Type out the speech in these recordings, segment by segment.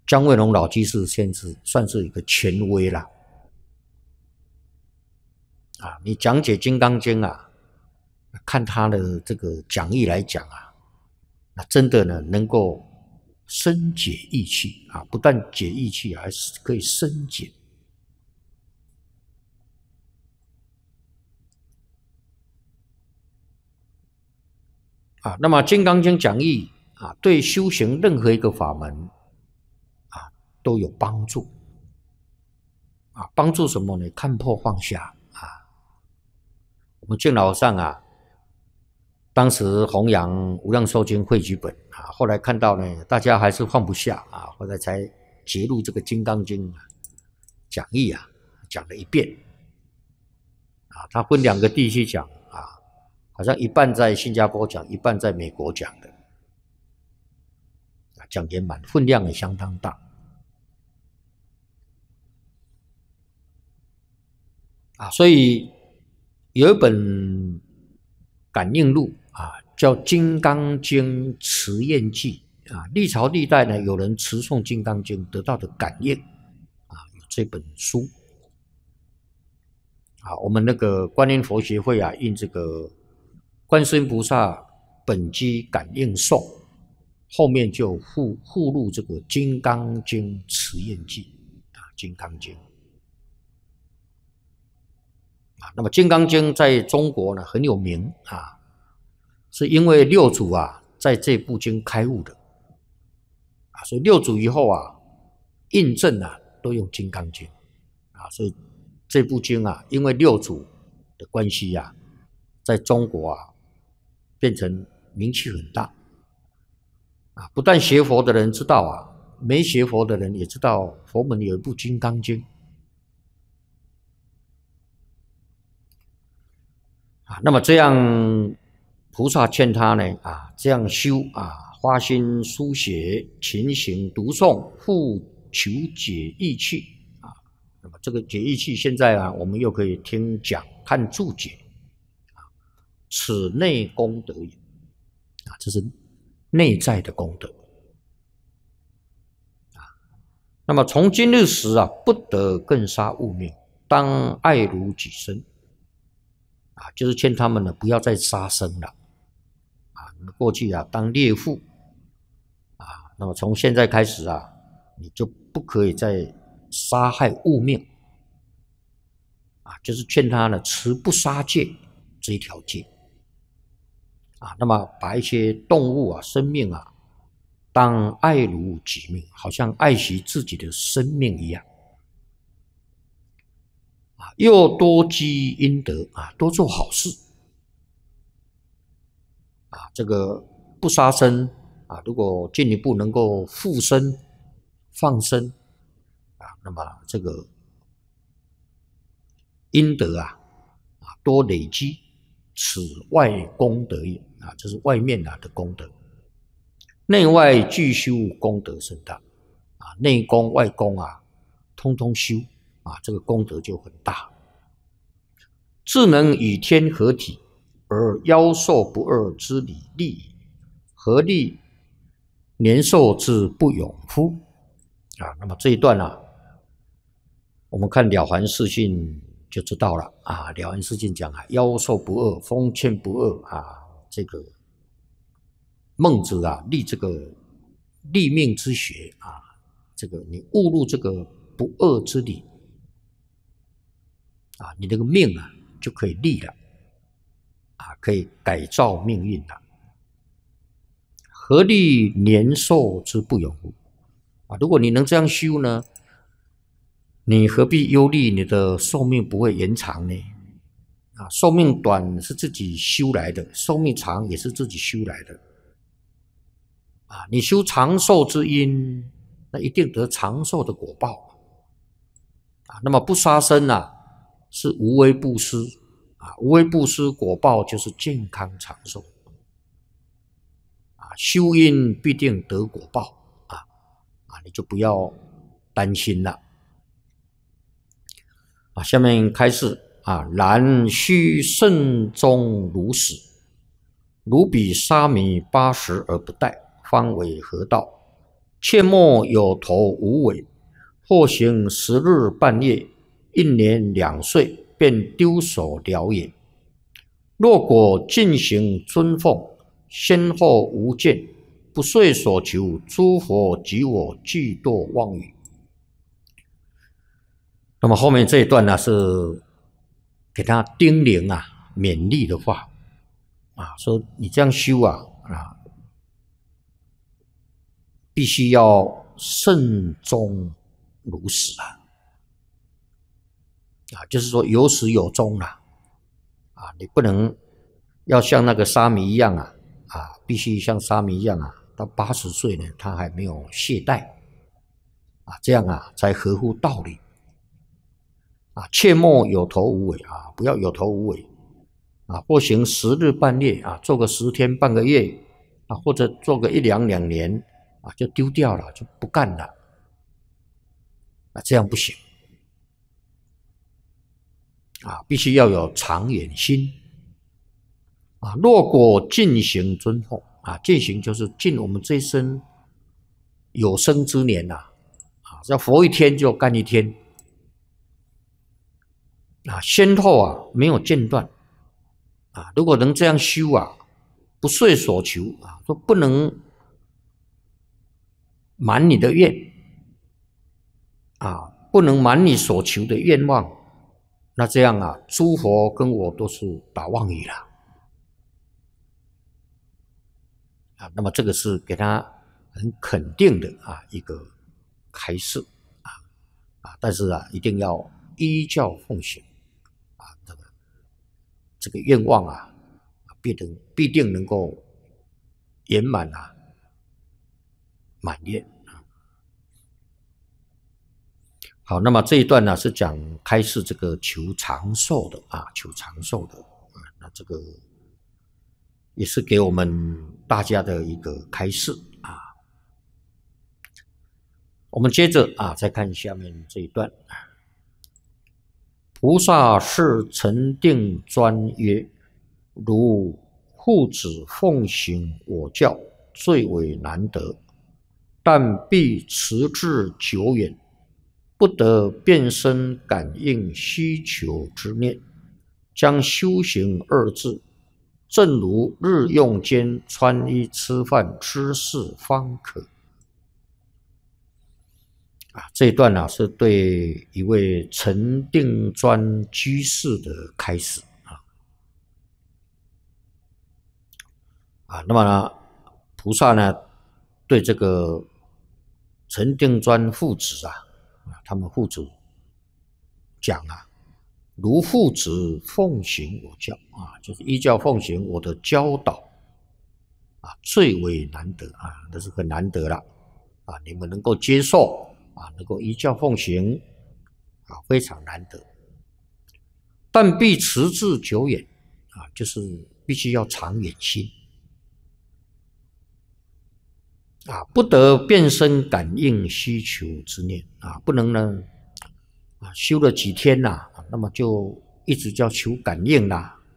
姜惠龙老居士先生算是一个权威啦。你讲解《金刚经》啊，看他的这个讲义来讲啊，那真的呢能够深解义气啊，不但解义气，还是可以深解。那么《金刚经》讲义啊，对修行任何一个法门啊都有帮助帮助什么呢？看破放下我们净老上当时弘扬无量寿经汇集本后来看到呢，大家还是放不下后来才揭露这个《金刚经》讲义讲了一遍他分2个地区讲好像一半在新加坡讲，一半在美国讲的讲圆满，分量也相当大所以有一本感应录叫《金刚经持验记》历朝历代呢有人持诵《金刚经》得到的感应有这本书我们那个观音佛学会印这个观世音菩萨本机感应颂，后面就附录这个《金刚经持验记》金刚经那么《金刚经》在中国呢很有名是因为六祖在这部经开悟的所以六祖以后印证都用《金刚经》所以这部经因为六祖的关系在中国变成名气很大不但学佛的人知道没学佛的人也知道佛门有一部《金刚经》那么这样菩萨劝他呢这样修发心书写勤行读诵复求解义气那么这个解义气现在我们又可以听讲看注解此内功德也这是内在的功德那么从今日时不得更杀物命，当爱如己身就是劝他们呢不要再杀生了过去当猎户那么从现在开始你就不可以再杀害物命就是劝他呢持不杀戒这一条戒那么把一些动物生命当爱如己命，好像爱惜自己的生命一样又多积阴德多做好事这个不杀生如果进一步能够复生放生那么这个阴德多累积，此外功德也这是外面的功德，内外俱修功德甚大内功外功通通修这个功德就很大，自能与天合体，而夭寿不二之理利，何利年寿之不永乎那么这一段我们看了凡四训就知道了了凡四训讲夭寿不二，封建不二这个孟子立这个立命之学这个你悟入这个不二之理你这个命就可以立了可以改造命运了。何利年寿之不永乎如果你能这样修呢，你何必忧虑你的寿命不会延长呢寿命短是自己修来的，寿命长也是自己修来的你修长寿之因，那一定得长寿的果报那么不杀生是无为布施无为布施果报就是健康长寿修因必定得果报你就不要担心了下面开始然须慎终如始，如比沙弥80而不殆，方为何道？ 切莫有头无尾，或行10日半月，1年2岁，便丢手了也。若果尽行尊奉，先后无见，不遂所求，诸佛及我俱堕妄语。那么后面这一段呢，是给他叮咛勉励的话说你这样修必须要慎终如始就是说有始有终你不能要像那个沙弥一样必须像沙弥一样到80岁呢，他还没有懈怠这样才合乎道理切莫有头无尾不要有头无尾或行10日半月做个10天半个月或者做个1、2年就丢掉了，就不干了这样不行必须要有长远心若果尽行尊奉尽行就是尽我们这一生有生之年要活1天就干1天先后没有间断如果能这样修不遂所求说不能满你的愿不能满你所求的愿望，那这样诸佛跟我都是打妄语了那么这个是给他很肯定的一个开示但是一定要依教奉行这个愿望必定能够圆满满愿好，那么这一段呢是讲开示这个求长寿的求长寿的那这个也是给我们大家的一个开示我们接着再看下面这一段。菩萨是禅定专曰：如父子奉行我教，最为难得，但必持志久远，不得变身感应需求之念，将修行2字，正如日用间穿衣吃饭之事方可。这一段是对一位禅定专居士的开始那么呢，菩萨呢对这个禅定专父子他们父子讲如父子奉行我教就是依教奉行我的教导最为难得这是很难得了你们能够接受能够依教奉行非常难得，但必持志久远就是必须要长远心不得变身感应需求之念不能呢修了几天那么就一直叫求感应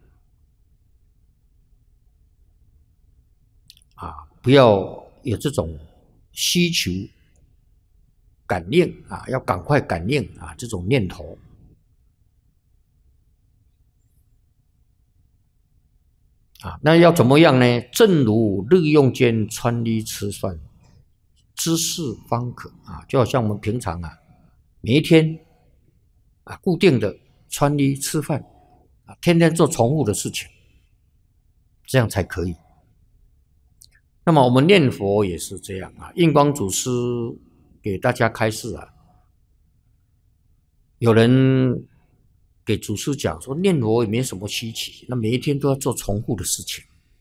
不要有这种需求感应要赶快感应这种念头那要怎么样呢？正如日用间穿衣吃饭之事方可就好像我们平常每一天固定的穿衣吃饭天天做重复的事情，这样才可以。那么我们念佛也是这样印光祖师给大家开示有人给祖师讲说念佛也没什么稀奇，那每一天都要做重复的事情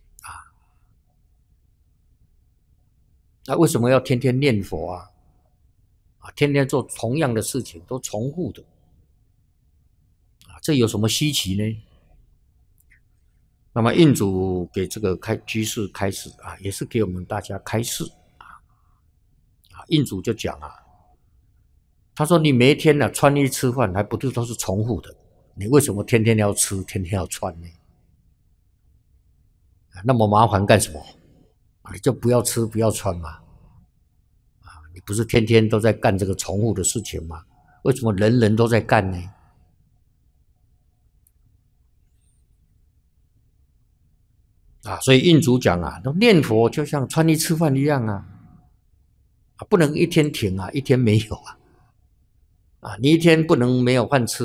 那为什么要天天念佛天天做同样的事情都重复的这有什么稀奇呢？那么印祖给这个居士开示也是给我们大家开示印祖就讲他说你每一天穿衣吃饭还不都是重复的，你为什么天天要吃天天要穿呢？那么麻烦干什么？你就不要吃不要穿嘛不是天天都在干这个重复的事情吗？为什么人人都在干呢？所以印祖讲念佛就像穿衣吃饭一样不能一天停一天没有你一天不能没有饭吃。